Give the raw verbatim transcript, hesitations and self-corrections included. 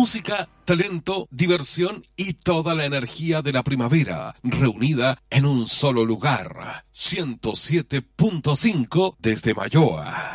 Música, talento, diversión y toda la energía de la primavera reunida en un solo lugar. ciento siete punto cinco desde Mayoa.